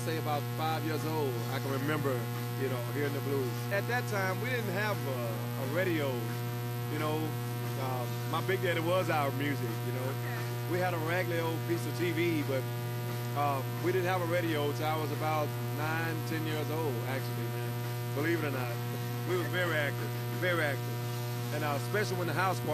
Say about 5 years old, I can remember, hearing the blues. At that time, we didn't have a radio, you know. My Big Daddy was our music. We had a raggedy old piece of TV, but we didn't have a radio till I was about 9, 10 years old, actually, man. Believe it or not. We was very active, very active. And especially when the house party